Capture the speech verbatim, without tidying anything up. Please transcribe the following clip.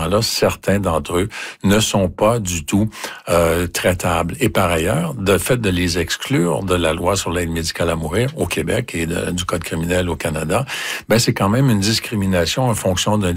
gens-là, certains d'entre eux, ne sont pas du tout euh, traitables. Et par ailleurs, le fait de les exclure de la loi sur l'aide médicale à mourir au Québec et de, du Code criminel au Canada, ben c'est quand même une discrimination en fonction d'un